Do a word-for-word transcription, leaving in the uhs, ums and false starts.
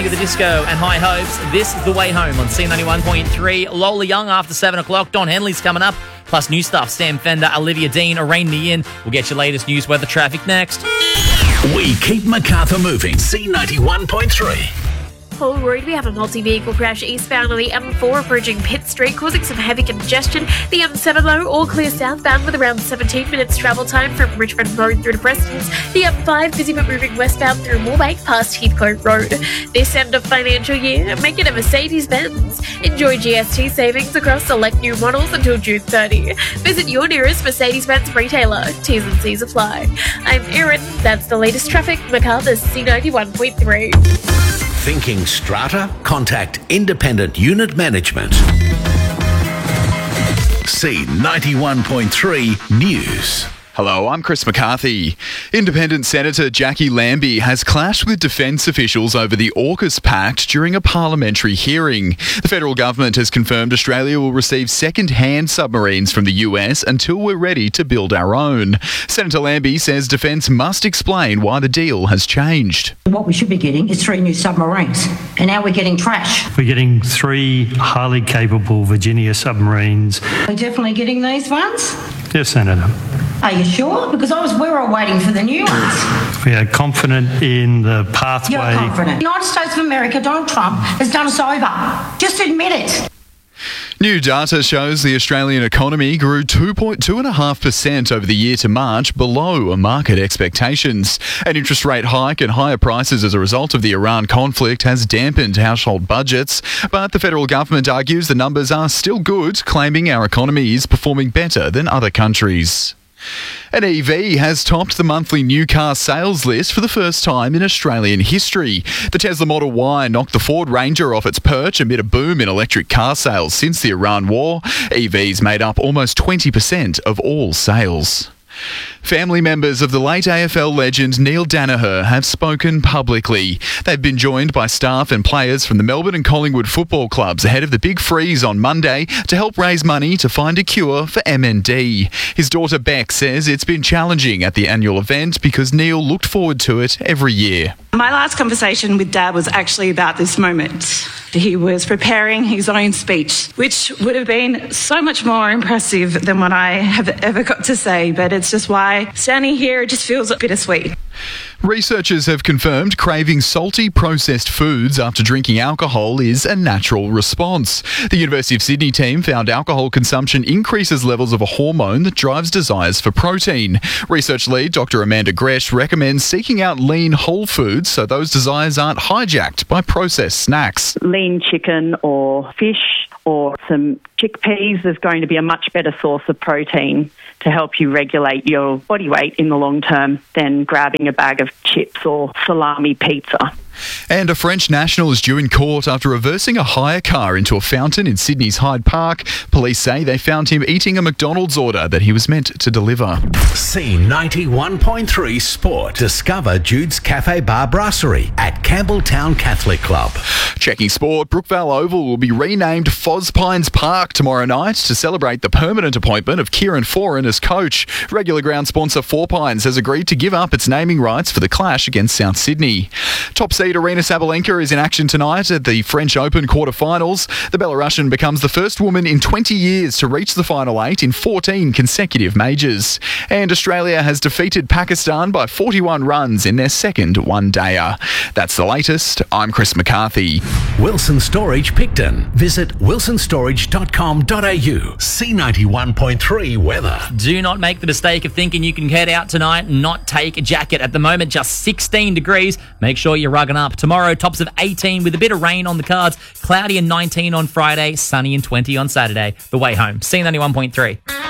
Panic at the Disco and High Hopes. This is The Way Home on C ninety-one point three. Lola Young after seven o'clock. Don Henley's coming up. Plus new stuff. Sam Fender, Olivia Dean, Arraign Me In. We'll get your latest news, weather, traffic next. We keep Macarthur moving. C ninety-one point three. Paul Road, we have a multi-vehicle crash eastbound on the M four approaching Pitt Street, causing some heavy congestion. The M seven low, all clear southbound with around seventeen minutes travel time from Richmond Road through to Preston's. The M five busy but moving westbound through Moorebank past Heathcote Road. This end of financial year, make it a Mercedes-Benz. Enjoy G S T savings across select new models until June thirtieth. Visit your nearest Mercedes-Benz retailer. T's and C's apply. I'm Erin. That's the latest traffic. Macarthur's C ninety-one point three. Thinking strata? Contact Independent Unit Management. C ninety-one point three News. Hello, I'm Chris McCarthy. Independent Senator Jackie Lambie has clashed with defence officials over the AUKUS Pact during a parliamentary hearing. The federal government has confirmed Australia will receive second-hand submarines from the U S until we're ready to build our own. Senator Lambie says defence must explain why the deal has changed. What we should be getting is three new submarines, and now we're getting trash. We're getting three highly capable Virginia submarines. We're definitely getting these ones? Yes, Senator. Are you sure? Because I was, we were waiting for the new ones. We are confident in the pathway. You're confident. The United States of America, Donald Trump, has done us over. Just admit it. New data shows the Australian economy grew two point two five percent over the year to March, below market expectations. An interest rate hike and higher prices as a result of the Iran conflict has dampened household budgets, but the federal government argues the numbers are still good, claiming our economy is performing better than other countries. An E V has topped the monthly new car sales list for the first time in Australian history. The Tesla Model Y knocked the Ford Ranger off its perch amid a boom in electric car sales since the Iran war. E Vs made up almost twenty percent of all sales. Family members of the late A F L legend Neil Daniher have spoken publicly. They've been joined by staff and players from the Melbourne and Collingwood football clubs ahead of the big freeze on Monday to help raise money to find a cure for M N D. His daughter Beck says it's been challenging at the annual event because Neil looked forward to it every year. My last conversation with Dad was actually about this moment. He was preparing his own speech, which would have been so much more impressive than what I have ever got to say, but it's just why standing here, it just feels bittersweet. Researchers have confirmed craving salty processed foods after drinking alcohol is a natural response. The University of Sydney team found alcohol consumption increases levels of a hormone that drives desires for protein. Research lead Doctor Amanda Gresh recommends seeking out lean whole foods so those desires aren't hijacked by processed snacks. Lean chicken or fish or some chickpeas is going to be a much better source of protein to help you regulate your body weight in the long term than grabbing a bag of chips or salami pizza. And a French national is due in court after reversing a hire car into a fountain in Sydney's Hyde Park. Police say they found him eating a McDonald's order that he was meant to deliver. C ninety-one point three Sport. Discover Jude's Cafe Bar Brasserie at Campbelltown Catholic Club. Checking sport, Brookvale Oval will be renamed Foz Pines Park tomorrow night to celebrate the permanent appointment of Kieran Foran as coach. Regular ground sponsor Four Pines has agreed to give up its naming rights for the clash against South Sydney. Top seed Aryna Sabalenka is in action tonight at the French Open quarterfinals. The Belarusian becomes the first woman in twenty years to reach the final eight in fourteen consecutive majors. And Australia has defeated Pakistan by forty-one runs in their second one-dayer. That's the latest. I'm Chris McCarthy. Wilson Storage Picton. Visit wilson storage dot com dot a u. C ninety-one point three weather. Do not make the mistake of thinking you can head out tonight and not take a jacket. At the moment, just sixteen degrees. Make sure you're rugging up. Tomorrow, tops of eighteen with a bit of rain on the cards. Cloudy and nineteen on Friday. Sunny and twenty on Saturday. The way home. C ninety-one point three.